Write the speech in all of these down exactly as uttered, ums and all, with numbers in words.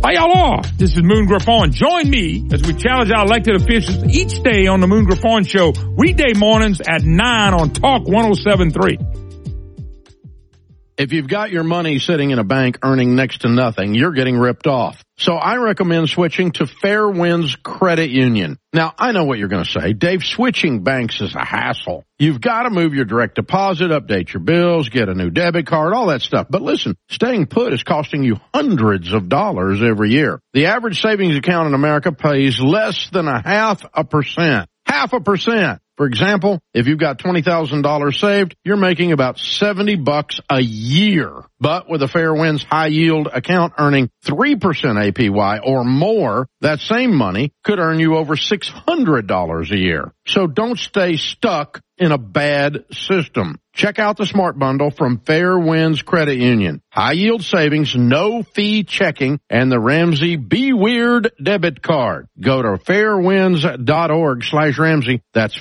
Hi, y'all are. This is Moon Griffon. Join me as we challenge our elected officials each day on the Moon Griffon Show, weekday mornings at nine on Talk one oh seven point three. If you've got your money sitting in a bank earning next to nothing, you're getting ripped off. So I recommend switching to Fairwinds Credit Union. Now, I know what you're going to say. Dave, switching banks is a hassle. You've got to move your direct deposit, update your bills, get a new debit card, all that stuff. But listen, staying put is costing you hundreds of dollars every year. The average savings account in America pays less than a half a percent. Half a percent. For example, if you've got twenty thousand dollars saved, you're making about seventy bucks a year. But with a Fairwinds high yield account earning three percent A P Y or more, that same money could earn you over six hundred dollars a year. So don't stay stuck in a bad system. Check out the Smart Bundle from Fairwinds Credit Union. High yield savings, no fee checking, and the Ramsey Be Weird debit card. Go to fairwinds.org slash Ramsey. That's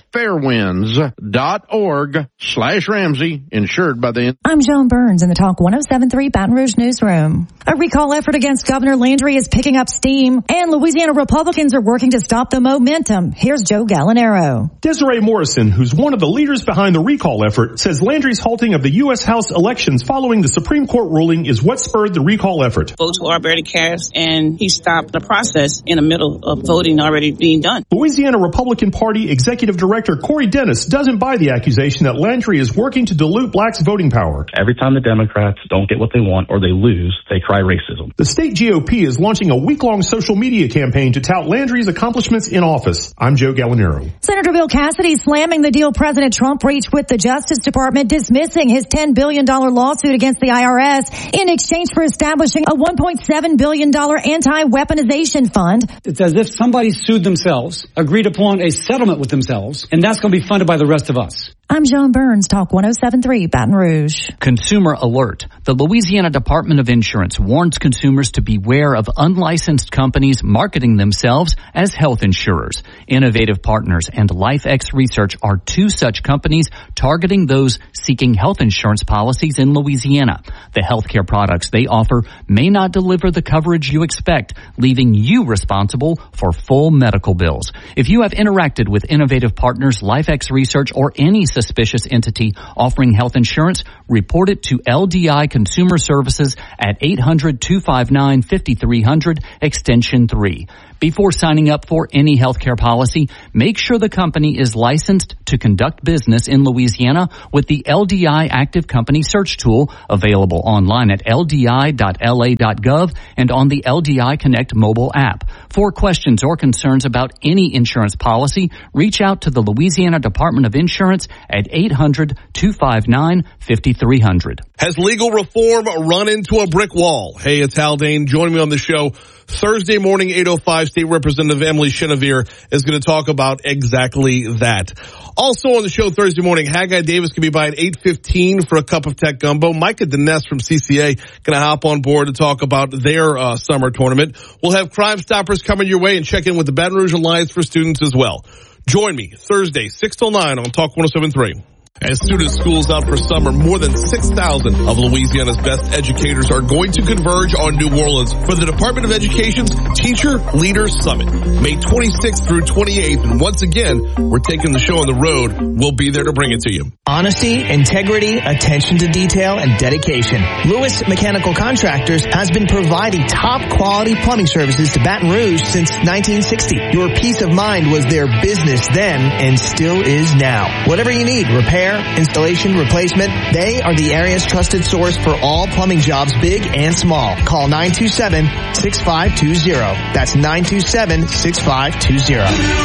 fairwinds.org slash Ramsey, insured by the... I'm Joan Burns in the Talk one oh seven point three Baton Rouge newsroom. A recall effort against Governor Landry is picking up steam, and Louisiana Republicans are working to stop the momentum. Here's Joe Gallinaro. Desiree Morrison, who's one of the leaders behind the recall effort, says Landry's halting of the U S House elections following the Supreme Court ruling is what spurred the recall effort. Votes were already cast, and he stopped the process in the middle of voting already being done. Louisiana Republican Party Executive Director Corey Dennis doesn't buy the accusation that Landry is working to dilute blacks' voting power. Every time the Democrats don't get what they want or they lose, they cry racism. The state G O P is launching a week-long social media campaign to tout Landry's accomplishments in office. I'm Joe Gallinaro. Senator Bill Cassidy slamming the deal President Trump reached with the Justice Department, dismissing his ten billion dollars lawsuit against the I R S in exchange for establishing a one point seven billion dollars anti-weaponization fund. It's as if somebody sued themselves, agreed upon a settlement with themselves, and that's going to be funded by the rest of us. I'm Joan Burns, Talk one oh seven point three, Baton Rouge. Consumer alert. The Louisiana Department of Insurance warns consumers to beware of unlicensed companies marketing themselves as health insurers. Innovative Partners and LifeX Research are two such companies targeting those seeking health insurance policies in Louisiana. The healthcare products they offer may not deliver the coverage you expect, leaving you responsible for full medical bills. If you have interacted with Innovative Partners, LifeX Research, or any suspicious entity offering health insurance, report it to L D I Consumer Services at eight hundred, two five nine, five three zero zero, extension three. Before signing up for any healthcare policy, make sure the company is licensed to conduct business in Louisiana with the L D I Active Company Search Tool, available online at L D I dot L A dot gov and on the L D I Connect mobile app. For questions or concerns about any insurance policy, reach out to the Louisiana Department of Insurance at eight hundred, two five nine, five three zero zero. Has legal reform run into a brick wall? Hey, it's Haldane. Joining me on the show Thursday morning, eight oh five, State Representative Emily Chenevert is going to talk about exactly that. Also on the show Thursday morning, Haggai Davis can be by at eight fifteen for a cup of tech gumbo. Micah Dines from C C A going to hop on board to talk about their uh, summer tournament. We'll have Crime Stoppers coming your way and check in with the Baton Rouge Alliance for Students as well. Join me Thursday, six till nine on Talk one oh seven point three. As soon as school's out for summer, more than six thousand of Louisiana's best educators are going to converge on New Orleans for the Department of Education's Teacher Leaders Summit, May twenty-sixth through twenty-eighth. And once again, we're taking the show on the road. We'll be there to bring it to you. Honesty, integrity, attention to detail, and dedication. Lewis Mechanical Contractors has been providing top quality plumbing services to Baton Rouge since nineteen sixty. Your peace of mind was their business then and still is now. Whatever you need, repair, installation, replacement, they are the area's trusted source for all plumbing jobs, big and small. Call nine two seven, six five two zero. That's nine two seven, six five two zero.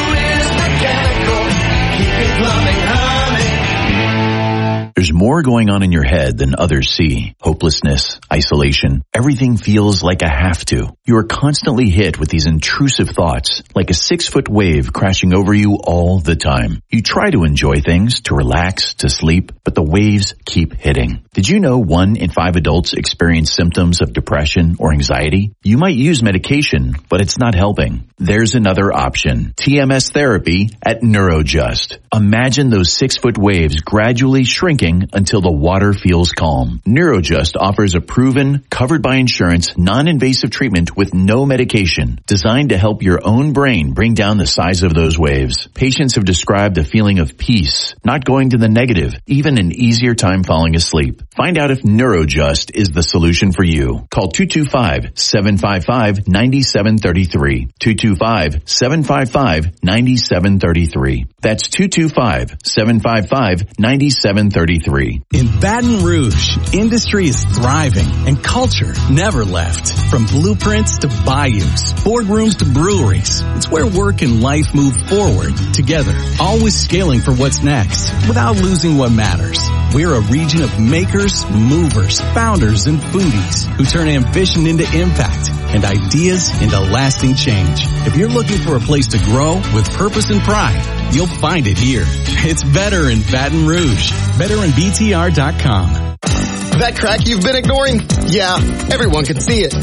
There's more going on in your head than others see. Hopelessness, isolation, everything feels like a have to. You are constantly hit with these intrusive thoughts, like a six-foot wave crashing over you all the time. You try to enjoy things, to relax, to sleep, but the waves keep hitting. Did you know one in five adults experience symptoms of depression or anxiety? You might use medication, but it's not helping. There's another option. T M S therapy at Neurojust. Imagine those six-foot waves gradually shrinking sinking until the water feels calm. Neurojust offers a proven, covered by insurance, non-invasive treatment with no medication, designed to help your own brain bring down the size of those waves. Patients have described a feeling of peace, not going to the negative, even an easier time falling asleep. Find out if Neurojust is the solution for you. Call two two five, seven five five, nine seven three three. two two five, seven five five, nine seven three three. That's two two five, seven five five, nine seven three three. In Baton Rouge, industry is thriving and culture never left. From blueprints to bayous, boardrooms to breweries, it's where work and life move forward together, always scaling for what's next without losing what matters. We're a region of makers, movers, founders, and foodies who turn ambition into impact and ideas into lasting change. If you're looking for a place to grow with purpose and pride, you'll find it here. It's better in Baton Rouge. better in B T R dot com. That crack you've been ignoring? Yeah, everyone can see it.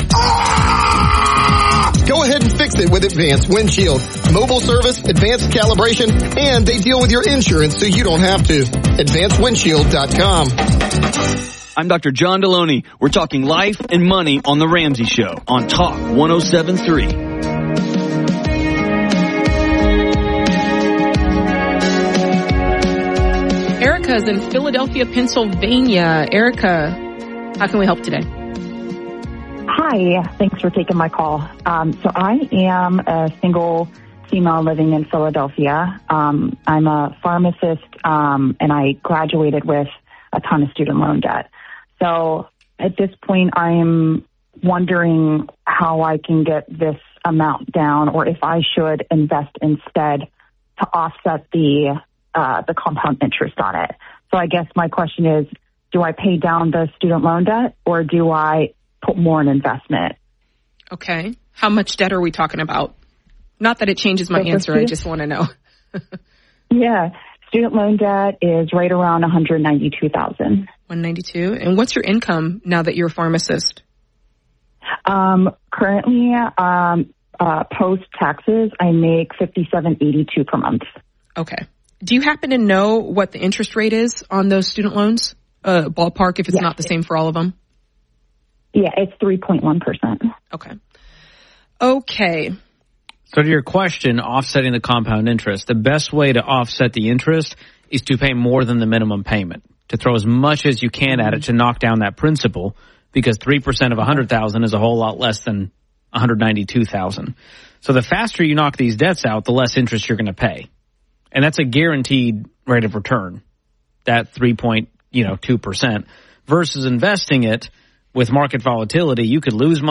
Go ahead and fix it with Advanced Windshield. Mobile service, advanced calibration, and they deal with your insurance so you don't have to. advanced windshield dot com. I'm Doctor John Deloney. We're talking life and money on The Ramsey Show on Talk one oh seven point three. Erica is in Philadelphia, Pennsylvania. Erica, how can we help today? Hi, thanks for taking my call. Um, so I am a single female living in Philadelphia. Um, I'm a pharmacist, um, and I graduated with a ton of student loan debt. So at this point, I'm wondering how I can get this amount down, or if I should invest instead to offset the uh, the compound interest on it. So I guess my question is, do I pay down the student loan debt, or do I put more in investment? Okay. How much debt are we talking about? Not that it changes my so answer. Student, I just want to know. Yeah. Student loan debt is right around one hundred ninety-two thousand dollars. one hundred ninety-two thousand dollars. And what's your income now that you're a pharmacist? Um, currently, um, uh, post taxes, I make fifty-seven eighty-two per month. Okay. Do you happen to know what the interest rate is on those student loans? Uh, ballpark, if it's yeah. not the same for all of them? Yeah, it's three point one percent. Okay. Okay. So to your question, offsetting the compound interest, the best way to offset the interest is to pay more than the minimum payment, to throw as much as you can at it to knock down that principal, because three percent of one hundred thousand is a whole lot less than one hundred ninety-two thousand. So the faster you knock these debts out, the less interest you're going to pay. And that's a guaranteed rate of return, that three point two percent, versus investing it with market volatility. You could lose money.